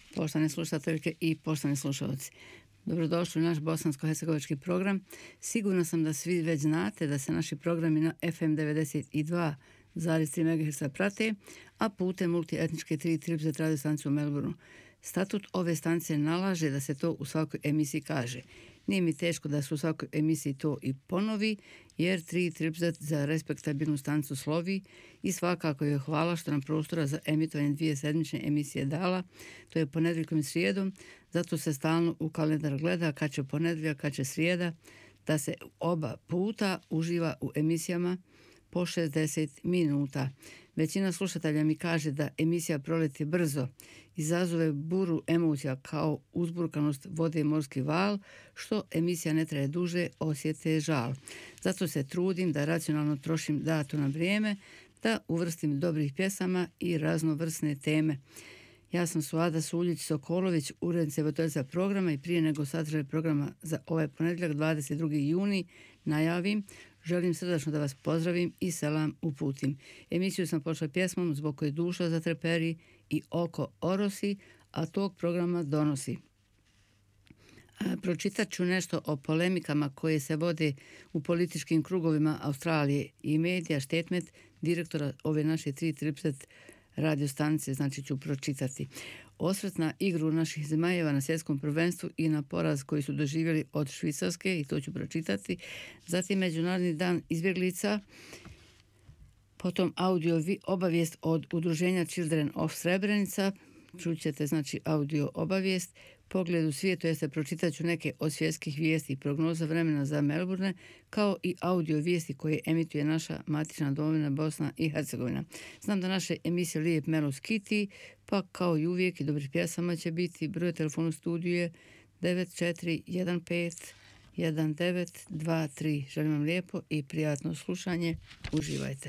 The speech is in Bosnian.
Poštovane slušateljke i poštovani slušalci, dobrodošli u naš bosansko-hercegovački program. Sigurno sam da svi već znate da se naši programi na FM 92,3 MHz prate, a putem multietničke 3 tripset radio stanice u Melbourneu. Statut ove stanice nalaže da se to u svakoj emisiji kaže. Nije mi teško da se u svakoj emisiji to i ponovi, jer 3 tripset za respektabilnu stanicu slovi i svakako joj hvala što nam prostora za emitovanje 2 sedmične emisije dala. To je ponedjeljkom i srijedom, zato se stalno u kalendar gleda kad će ponedjeljak, kad će srijeda, da se oba puta uživa u emisijama po 60 minuta. Većina slušatelja mi kaže da emisija proleti brzo, izazove buru emocija kao uzburkanost vode i morski val, što emisija ne traje duže, osjete žal. Zato se trudim da racionalno trošim dato na vrijeme, da uvrstim dobrih pjesama i raznovrsne teme. Ja sam Suada Suljić-Sokolović, urednica i voditeljica programa, i prije nego sadržaj programa za ovaj ponedjeljak 22. juni najavim, želim srdačno da vas pozdravim i selam uputim. Emisiju sam počela pjesmom Zbog koje duša zatreperi i oko orosi, a tog programa donosi. Pročitat ću nešto o polemikama koje se vode u političkim krugovima Australije i medija štetmet direktora ove naše 3 tripset radio stanice, znači ću pročitati. Osvrt na igru naših zmajeva na svjetskom prvenstvu i na poraz koji su doživjeli od Švicarske, i to ću pročitati. Zatim Međunarodni dan izbjeglica, potom audio obavijest od udruženja Children of Srebrenica, čućete znači audio obavijest, pogled u svijetu, jeste pročitat ću neke od svjetskih vijesti i prognoza vremena za Melbourne, kao i audio vijesti koje emituje naša matična domovina Bosna i Hercegovina. Znam da naše emisije Lijep Melo skiti, pa kao i uvijek i dobrih pjesama će biti. Broj telefonu u studiju je 9415 1923. Želim vam lijepo i prijatno slušanje. Uživajte.